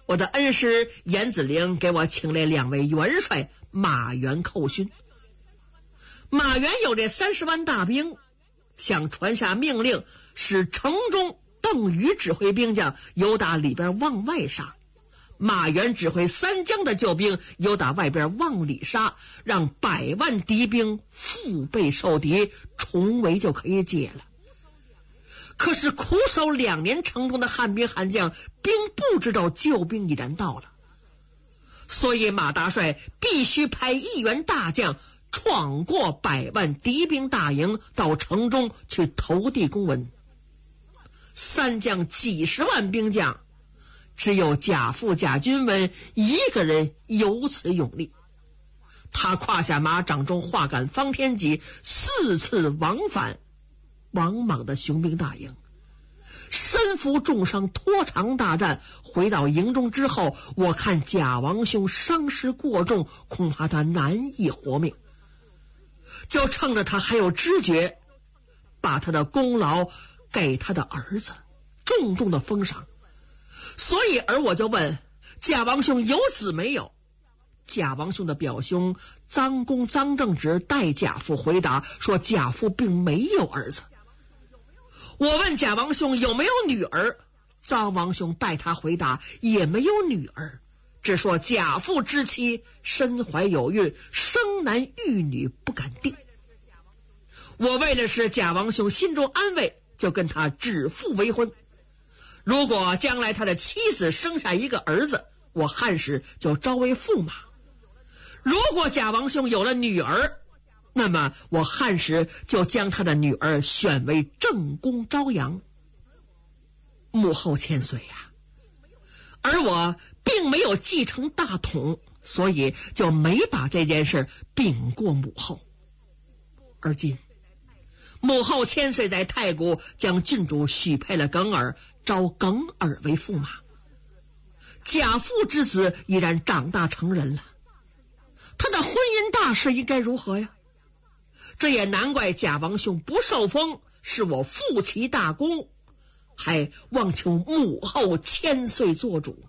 我的恩师严子陵给我请来2位元帅马援寇勋。马援有这30万大兵，想传下命令，使城中邓禹指挥兵将由打里边往外杀，马援指挥3江的救兵由打外边往里杀，让100万敌兵腹背受敌，重围就可以解了。可是苦守2年城中的汉兵悍将并不知道救兵已然到了，所以马大帅必须派1员大将闯过100万敌兵大营，到城中去投递公文。3将几十万兵将，只有贾父贾君文一个人有此勇力。他胯下马掌中画杆方天戟，4次往返王莽的雄兵大营，身负重伤，拖长大战。回到营中之后，我看贾王兄伤势过重，恐怕他难以活命，就趁着他还有知觉，把他的功劳给他的儿子，重重的封赏。所以我就问贾王兄有子没有？贾王兄的表兄臧公臧正直代贾父回答说，贾父并没有儿子。我问贾王兄有没有女儿，臧王兄代他回答也没有女儿，只说贾父之妻身怀有孕，生男育女不敢定。我为的是贾王兄心中安慰，就跟他指腹为婚。如果将来他的妻子生下一个儿子，我汉时就招为驸马；如果贾王兄有了女儿，那么我汉时就将他的女儿选为正宫昭阳。母后千岁呀，而我并没有继承大统，所以就没把这件事禀过母后。而今母后千岁在太谷将郡主许配了耿尔，招耿尔为驸马。贾父之子已然长大成人了，他的婚姻大事应该如何呀？这也难怪贾王兄不受封，是我负其大功，还望求母后千岁做主。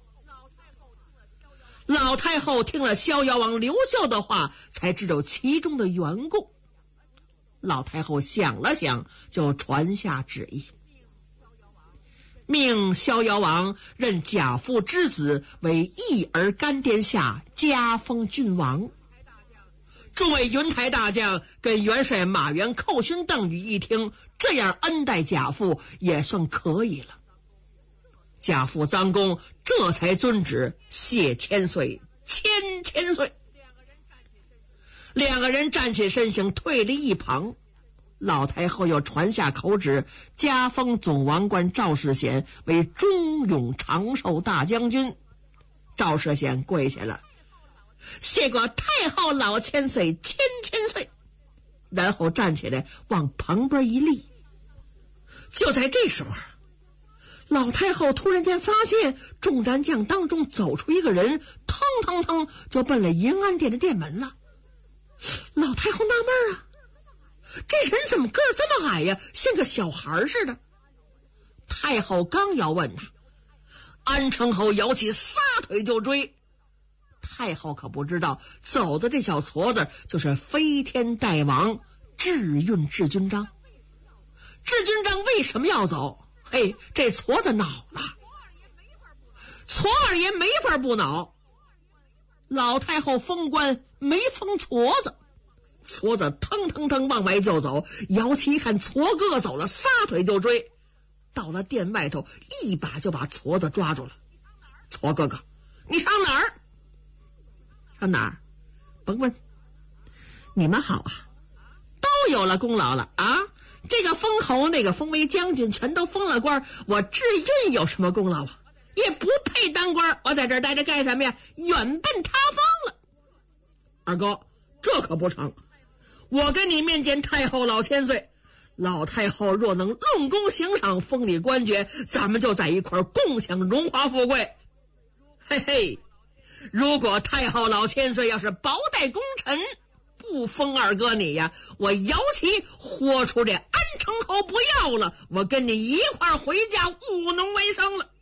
老太后听了逍遥王刘秀的话，才知道其中的缘故。老太后想了想，就传下旨意，命逍遥王任贾父之子为义儿干殿下，加封郡王。众位云台大将跟元帅马援寇勋邓禹一听，这样恩待贾父也算可以了。贾父臧公这才遵旨，谢千岁，千岁。2个人站起身形，退离一旁。老太后又传下口旨，加封总王官赵世显为忠勇长寿大将军。赵世显跪下了，谢过太后老千岁，千岁。然后站起来往旁边一立。就在这时候，老太后突然间发现众战将当中走出一个人，腾就奔了银安殿的殿门了。老太后纳闷啊，这人怎么个儿这么矮呀，像个小孩似的。太后刚要问他，安成侯摇起撒腿就追。太后可不知道，走的这小矬子就是飞天大王智运智军章。智军章为什么要走？嘿，这矬子恼了。矬二爷没法不恼。老太后封官没封矬子，矬子腾往外就走。姚七一看矬哥哥走了，撒腿就追。到了殿外头，一把就把矬子抓住了。矬哥哥，你上哪儿？上哪儿？甭问，你们好啊，都有了功劳了啊！这个封侯，那个封为将军，全都封了官，我智运有什么功劳啊？也不配当官，我在这儿待着干什么呀？远奔他方了。二哥，这可不成，我跟你面见太后老千岁，老太后若能论功行赏，封你官爵，咱们就在一块儿共享荣华富贵。嘿嘿，如果太后老千岁要是薄待功臣，不封二哥你呀，我姚琦豁出这安成侯不要了，我跟你一块儿回家务农为生了。